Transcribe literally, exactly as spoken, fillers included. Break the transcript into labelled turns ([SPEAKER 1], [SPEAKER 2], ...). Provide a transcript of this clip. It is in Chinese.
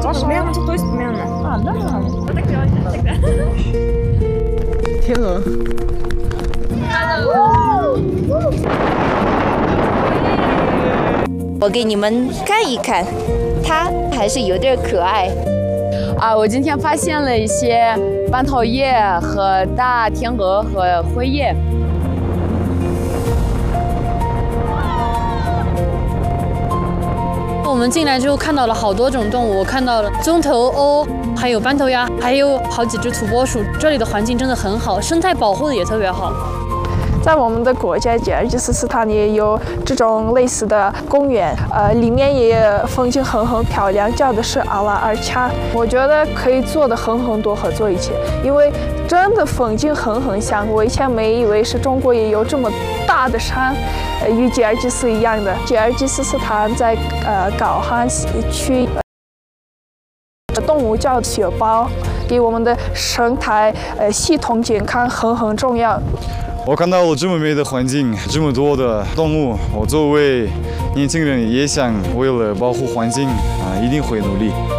[SPEAKER 1] 没有，就多没有呢。啊，那我再给我这个。
[SPEAKER 2] 天鹅。
[SPEAKER 3] 我给你们看一看，它还是有点可爱。
[SPEAKER 4] 啊，我今天发现了一些斑头叶和大天鹅和灰叶。
[SPEAKER 5] 我们进来之后看到了好多种动物，我看到了棕头鸥，还有斑头鸭，还有好几只土拨鼠。这里的环境真的很好，生态保护的也特别好。
[SPEAKER 6] 在我们的国家吉尔吉斯斯坦也有这种类似的公园，呃，里面也风景很很漂亮，叫的是阿拉尔恰。我觉得可以做的很很多合作一起，因为真的风景很很像。我以前没以为是中国也有这么大的山，呃，与吉尔吉斯一样的。吉尔吉斯斯坦在呃高寒区。动物叫雪豹，给我们的生态呃系统健康很很重要。
[SPEAKER 7] 我看到了这么美的环境，这么多的动物，我作为年轻人也想为了保护环境啊，一定会努力。